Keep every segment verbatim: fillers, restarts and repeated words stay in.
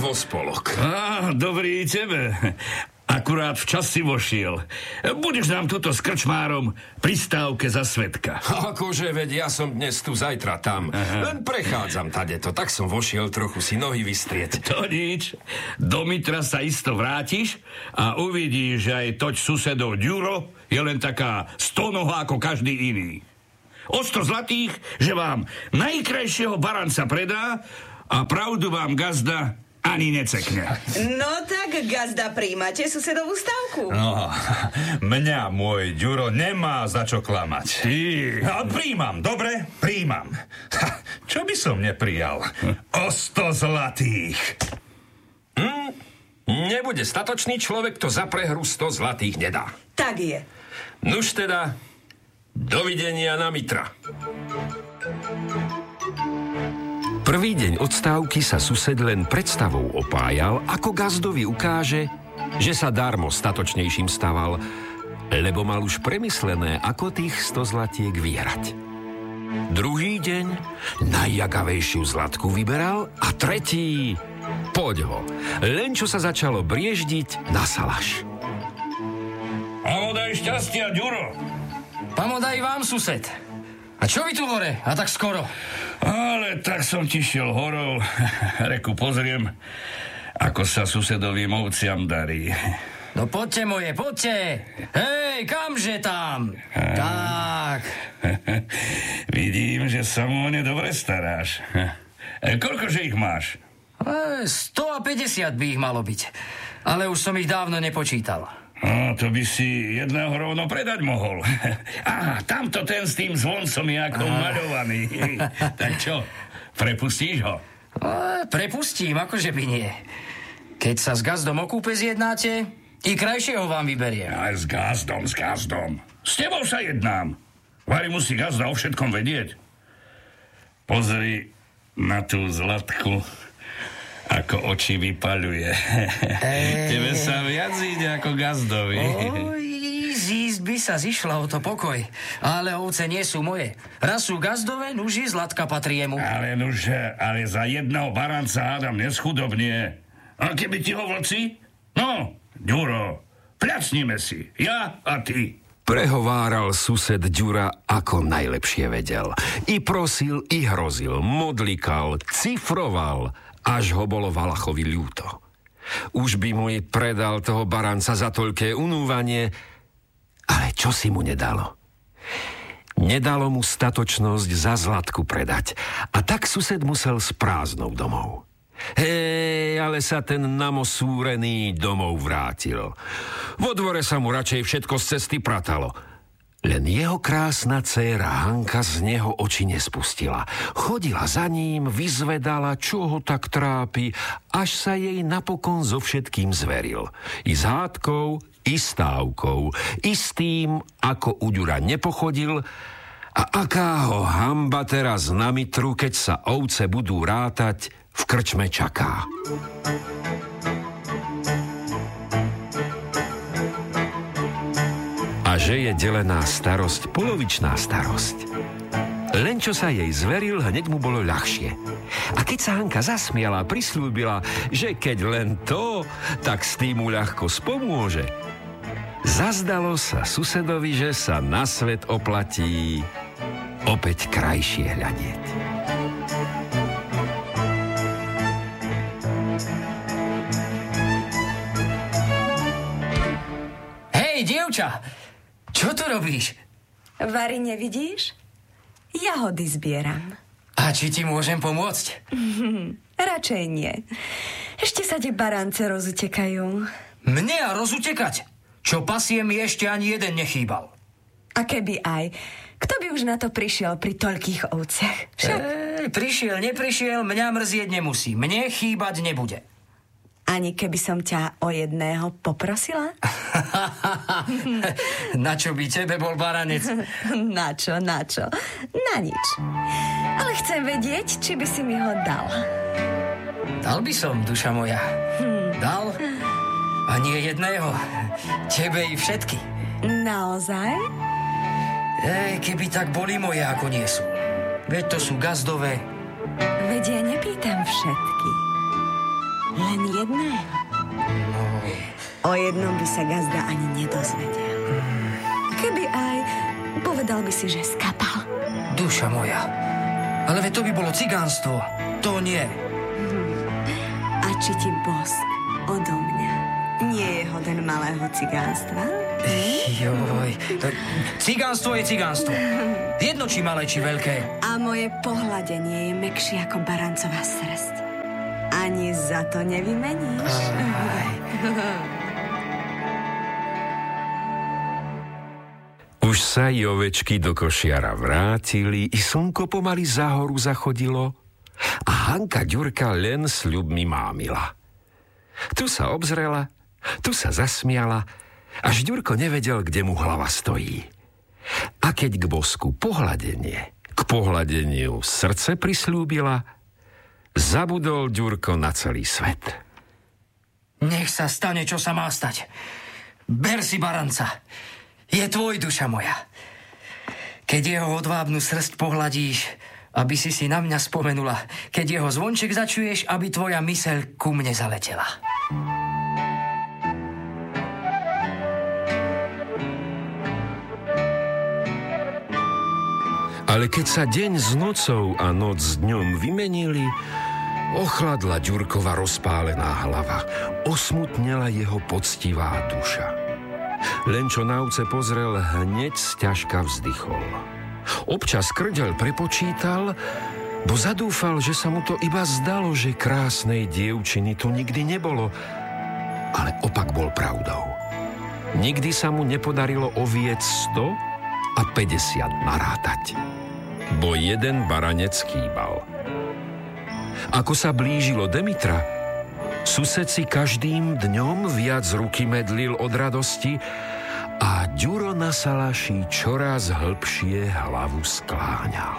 vospolok. Á, dobrý tebe. Akurát včas si vošiel. Budeš nám tuto s krčmárom pri stávke za svedka. Akože, veď ja som dnes tu, zajtra tam. Aha. Len prechádzam tadeto, tak som vošiel trochu si nohy vystrieť. To nič. Do Mitra sa isto vrátiš a uvidíš, že aj toť susedov Ďuro je len taká stonoha ako každý iný. O sto zlatých, že vám najkrajšieho baranca predá a pravdu vám gazda ani necekne. No tak, gazda, príjmate susedovú stávku? No, mňa môj Ďuro nemá za čo klamať. Ty. A príjmam, dobre? Príjmam. Čo by som neprijal? O sto zlatých. Hm? Nebude statočný človek, to za prehru sto zlatých nedá. Tak je. Nuž teda, dovidenia na Mitra. Prvý deň odstávky sa sused len predstavou opájal, ako gazdovi ukáže, že sa darmo statočnejším staval, lebo mal už premyslené, ako tých sto zlatiek vyhrať. Druhý deň najjagavejšiu zlatku vyberal a tretí, poď ho, len čo sa začalo brieždiť na salaš. Pamodaj šťastia, Ďuro. Pamodaj vám, sused. A čo vy tu hore? A tak skoro? Ale tak som ti šiel horou. Reku, pozriem, ako sa susedovým ovciam darí. No poďte moje, poďte. Hej, kamže tam? A... Tak. Vidím, že sa mu o ne dobre staráš. E, koľkože ich máš? E, stopäťdesiat by ich malo byť. Ale už som ich dávno nepočítal. No, to by si jedného rovno predať mohol. Á, tamto ten s tým zvoncom je ako maľovaný. Tak čo, prepustíš ho? E, prepustím, akože by nie. Keď sa s gazdom o kúpe zjednáte, i krajšieho vám vyberiem. Aj s gazdom, s gazdom. S tebou sa jednám. Vari musí gazda o všetkom vedieť. Pozri na tú zlatku, ako oči vypaľuje. Eee. Tebe sa viac ide ako gazdovi. Oj, zísť by sa zišla o to pokoj. Ale ovce nie sú moje. Raz sú gazdové, nuž je zlatka patrí jemu. Ale nuž, ale za jedného baranca hádam neschudobnie. A keby ti ho vlci? No, Ďuro, pľacnime si. Ja a ty. Prehováral sused Ďura, ako najlepšie vedel. I prosil, i hrozil, modlikal, cifroval, až ho bolo Valachovi ľúto. Už by mu predal toho baranca za toľké unúvanie, ale čo si mu nedalo? Nedalo mu statočnosť za zlatku predať a tak sused musel s prázdnou domov. Hej, ale sa ten namosúrený domov vrátil. Vo dvore sa mu radšej všetko z cesty pratalo. Len jeho krásna dcéra Hanka z neho oči nespustila. Chodila za ním, vyzvedala, čo ho tak trápi, až sa jej napokon so všetkým zveril. I s hádkou, i stávkou, i s tým, ako u Ďura nepochodil. A aká ho hanba teraz na Mitru, keď sa ovce budú rátať, v krčme čaká. A že je delená starosť, polovičná starosť. Len čo sa jej zveril, hneď mu bolo ľahšie. A keď sa Hanka zasmiala a prisľúbila, že keď len to, tak s tým mu ľahko spomôže. Zazdalo sa susedovi, že sa na svet oplatí opäť krajšie hľadieť. Dievča, čo tu robíš? Vary, nevidíš? Jahody zbieram. A či ti môžem pomôcť? Radšej nie. Ešte sa tie baránce rozutekajú. Mne a rozutekať? Čo pasiem, mi ešte ani jeden nechýbal. A keby aj. Kto by už na to prišiel pri toľkých ovciach? Však... E, prišiel, neprišiel, mňa mrzieť nemusí. Mne chýbať nebude. Ani keby som ťa o jedného poprosila? Na čo by tebe bol baranec? Na čo, na čo? Na nič. Ale chcem vedieť, či by si mi ho dal. Dal by som, duša moja. Hm. Dal? A nie jedného. Tebe i všetky. Naozaj? Ej, keby tak boli moje, ako nie sú. Veď to sú gazdové. Veď ja nepýtam všetky. Len jedného? No... O jednom by sa gazda ani nedozvedel. Keby aj, povedal by si, že skapal. Duša moja, ale veď to by bolo cigánstvo. To nie. A či ti bosk odo mňa nie je hoden malého cigánstva? Joj, cigánstvo je cigánstvo. Jedno či malé, či veľké. A moje pohľadenie je mäkšie ako barancová srst. Ani za to nevymeníš. Už sa i ovečky do košiara vrátili, i slnko pomaly za horu zachodilo a Hanka Ďurka len sľubmi mámila. Tu sa obzrela, tu sa zasmiala, až Ďurko nevedel, kde mu hlava stojí. A keď k bosku pohľadenie, k pohľadeniu srdce prisľúbila, zabudol Ďurko na celý svet. Nech sa stane, čo sa má stať. Ber si baranca. Je tvoj, duša moja. Keď jeho odvábnu srst pohľadíš, aby si si na mňa spomenula, keď jeho zvonček začuješ, aby tvoja myseľ ku mne zaletela. Ale keď sa deň s nocou a noc s dňom vymenili, ochladla Ďurkova rozpálená hlava, osmutnela jeho poctivá duša. Len čo na ovce pozrel, hneď sťažka vzdychol. Občas krdeľ prepočítal, bo zadúfal, že sa mu to iba zdalo, že krásnej dievčiny tu nikdy nebolo. Ale opak bol pravdou. Nikdy sa mu nepodarilo oviec sto a päťdesiat narátať, bo jeden baranec chýbal. Ako sa blížilo Demitra, sused si každým dňom viac ruky medlil od radosti a Ďuro na salaši čoraz hlbšie hlavu skláňal.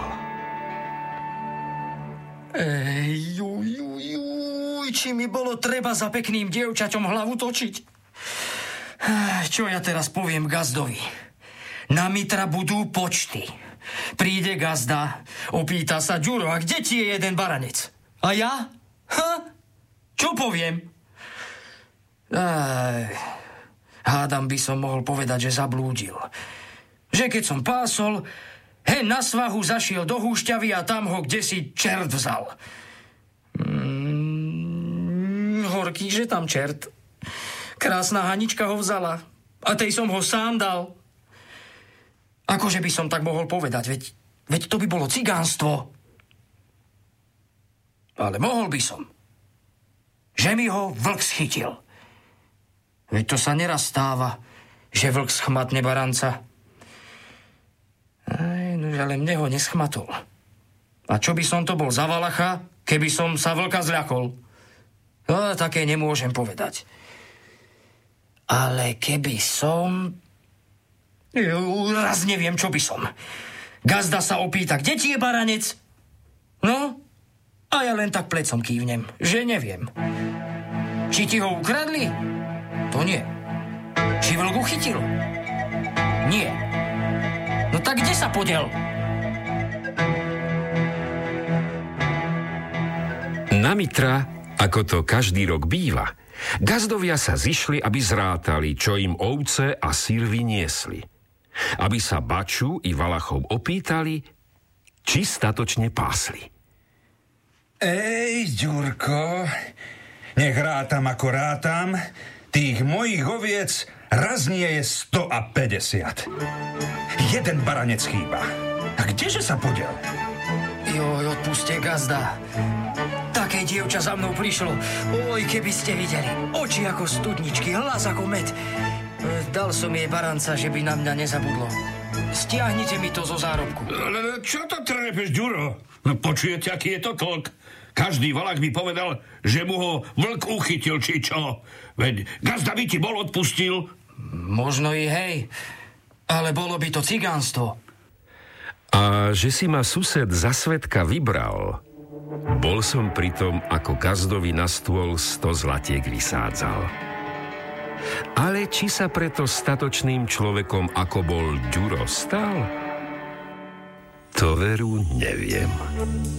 Ej, juj, juj, juj, či mi bolo treba za pekným dievčaťom hlavu točiť. Čo ja teraz poviem gazdovi? Na Mitra budú počty. Príde gazda, opýta sa: Ďuro, a kde ti je jeden baranec? A ja? Ha? Čo poviem? Aj, hádam by som mohol povedať, že zablúdil. Že keď som pásol, hen na svahu zašiel do húšťavy a tam ho kdesi čert vzal. Mm, horký, že tam čert. Krásna Hanička ho vzala a tej som ho sám dal. Akože by som tak mohol povedať, veď, veď to by bolo cigánstvo. Ale mohol by som. Že mi ho vlk schytil. Veď to sa neraz stáva, že vlk schmatne baranca. Aj, no ale mne ho neschmatol. A čo by som to bol za valacha, keby som sa vlka zľakol? No, také nemôžem povedať. Ale keby som... Raz neviem, čo by som. Gazda sa opýta, kde ti je baranec? No, a ja len tak plecom kývnem, že neviem. Či ti ho ukradli? To nie. Či vlk uchytil? Nie. No tak kde sa podiel? Na Mitra, ako to každý rok býva, gazdovia sa zišli, aby zrátali, čo im ovce a syr vyniesli. Aby sa Baču i Valachov opýtali, či statočne pásli. Ej, Ďurko, nech rátam ako rátam, tých mojich oviec raz nie je sto a päťdesiat. Jeden baranec chýba. A kdeže sa podiel? Joj, odpuste, gazda. Také dievča za mnou prišlo. Oj, keby ste videli. Oči ako studničky, hlas ako med. Dal som jej baranca, že by na mňa nezabudlo. Stiahnite mi to zo zárobku. Ale čo to trepeš, Ďuro? No počujete, aký je to tlk? Každý valák by povedal, že mu ho vlk uchytil, či čo. Veď gazda by ti bol odpustil. Možno i hej, ale bolo by to cigánstvo. A že si ma sused za svedka vybral, bol som pri tom, ako gazdovi na stôl sto zlatiek vysádzal. Ale či sa preto statočným človekom, ako bol Ďuro, stal? To veru neviem.